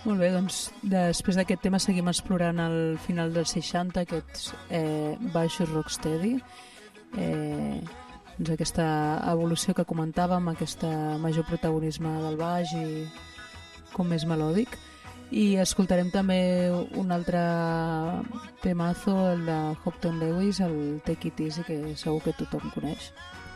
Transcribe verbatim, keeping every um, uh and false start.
Molt bé, doncs després d'aquest tema seguim explorant el final dels seixanta, aquests eh, baixos rocksteady, eh, doncs aquesta evolució que comentàvem, aquesta major protagonisme del baix i com més melòdic. I escoltarem també un altre temazo, el de Hopton Lewis, el Take It Easy, que segur que tothom coneix.